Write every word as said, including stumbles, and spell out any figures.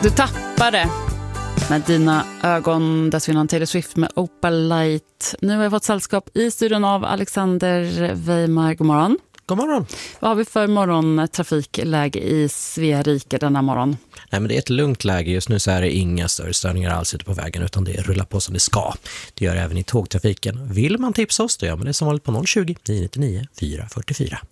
Du tappade med dina ögon, dessförinnan Taylor Swift med Opal Light. Nu har jag fått sällskap i studion av Alexander Weimar. God morgon. God morgon. Vad har vi för morgontrafikläge i Sverige denna morgon? Nej, men det är ett lugnt läge. Just nu så är det inga större störningar alls ute på vägen, utan det rullar på som det ska. Det gör även i tågtrafiken. Vill man tipsa oss, då gör man det som vanligt på noll tjugo, nio nio nio, fyra fyra fyra.